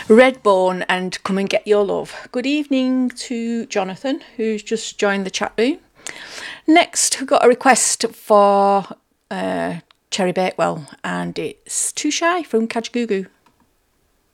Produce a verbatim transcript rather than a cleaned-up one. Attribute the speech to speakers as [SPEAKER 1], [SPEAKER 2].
[SPEAKER 1] Redbone and Come and Get Your Love. Good evening to Jonathan, who's just joined the chat room. Next, we've got a request for uh, Cherry Bakewell, and it's Too Shy from Kajagoogoo.